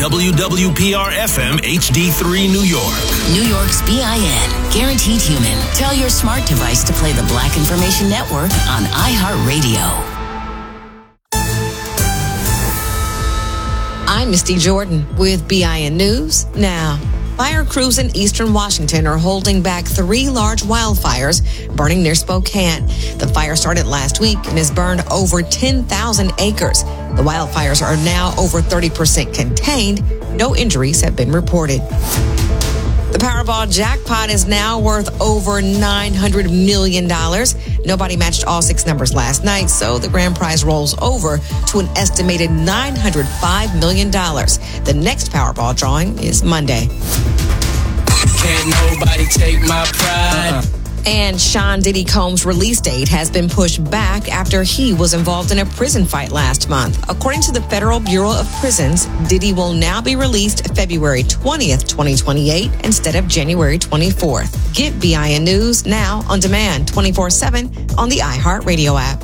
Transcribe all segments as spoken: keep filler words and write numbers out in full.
W W P R F M H D three New York. New York's B I N, guaranteed human. Tell your smart device to play the Black Information Network on iHeartRadio. I'm Misty Jordan with B I N News Now. Fire crews in eastern Washington are holding back three large wildfires burning near Spokane. The fire started last week and has burned over ten thousand acres. The wildfires are now over thirty percent contained. No injuries have been reported. The Powerball jackpot is now worth over nine hundred million dollars. Nobody matched all six numbers last night, so the grand prize rolls over to an estimated nine hundred five million dollars. The next Powerball drawing is Monday. Can't nobody take my pride. Uh-uh. And Sean Diddy Combs' release date has been pushed back after he was involved in a prison fight last month. According to the Federal Bureau of Prisons, Diddy will now be released February twentieth, twenty twenty-eight instead of January twenty-fourth. Get B I N News now on demand twenty-four seven on the iHeartRadio app.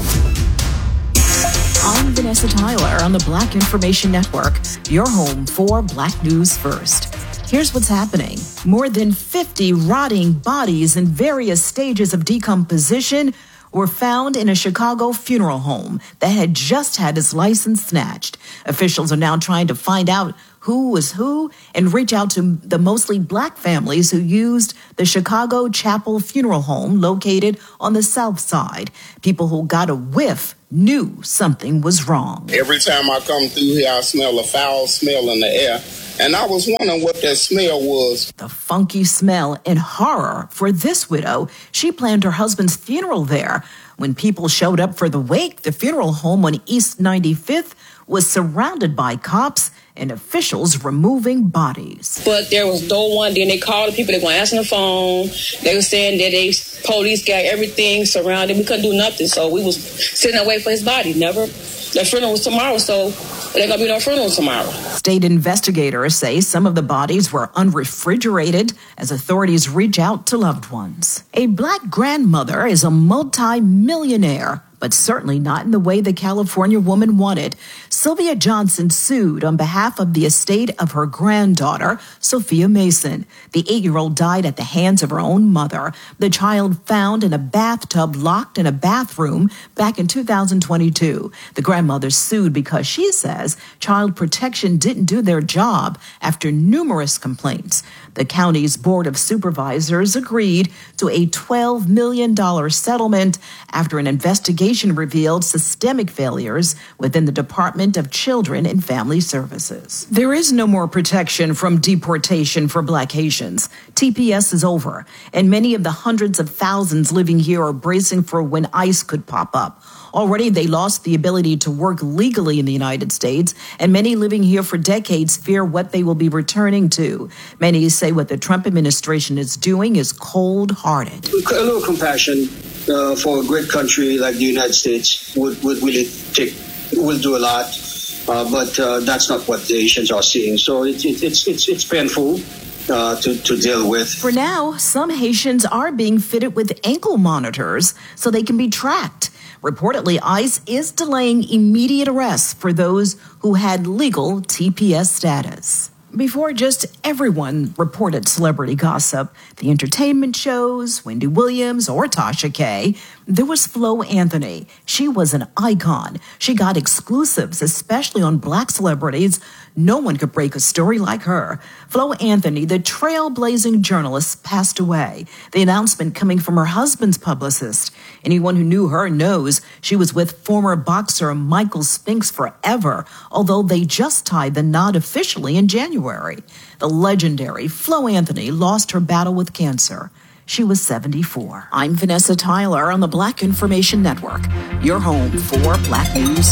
I'm Vanessa Tyler on the Black Information Network, your home for Black News First. Here's what's happening. More than fifty rotting bodies in various stages of decomposition were found in a Chicago funeral home that had just had its license snatched. Officials are now trying to find out who was who and reach out to the mostly black families who used the Chicago Chapel Funeral Home located on the south side. People who got a whiff knew something was wrong. Every time I come through here, I smell a foul smell in the air. And I was wondering what that smell was. The funky smell and horror for this widow. She planned her husband's funeral there. When people showed up for the wake, the funeral home on East ninety-fifth was surrounded by cops and officials removing bodies. But there was no one. Then they called the people. They were answering the phone. They were saying that they police got everything surrounded. We couldn't do nothing. So we was sitting there waiting for his body. Never. The funeral was tomorrow, so there gonna be no funeral tomorrow. State investigators say some of the bodies were unrefrigerated as authorities reach out to loved ones. A black grandmother is a multi-millionaire, but certainly not in the way the California woman wanted. Sylvia Johnson sued on behalf of the estate of her granddaughter, Sophia Mason. The eight-year-old died at the hands of her own mother. The child found in a bathtub locked in a bathroom back in two thousand twenty-two. The grandmother sued because she says Child Protection didn't do their job after numerous complaints. The county's Board of Supervisors agreed to a twelve million dollars settlement after an investigation revealed systemic failures within the Department of Children and Family Services. There is no more protection from deportation for Black Haitians. T P S is over, and many of the hundreds of thousands living here are bracing for when ICE could pop up. Already, they lost the ability to work legally in the United States, and many living here for decades fear what they will be returning to. Many say what the Trump administration is doing is cold-hearted. A little compassion uh, for a great country like the United States would, would really take, will do a lot, uh, but uh, that's not what the Haitians are seeing. So it, it, it's it's it's painful. Uh, to, to deal with. For now, some Haitians are being fitted with ankle monitors so they can be tracked. Reportedly, ICE is delaying immediate arrests for those who had legal T P S status. Before just everyone reported celebrity gossip, the entertainment shows, Wendy Williams or Tasha K, there was Flo Anthony. She was an icon. She got exclusives, especially on Black celebrities. No one could break a story like her. Flo Anthony, the trailblazing journalist, passed away. The announcement coming from her husband's publicist. Anyone who knew her knows she was with former boxer Michael Spinks forever, although they just tied the knot officially in January. The legendary Flo Anthony lost her battle with cancer. She was seventy-four. I'm Vanessa Tyler on the Black Information Network, your home for Black News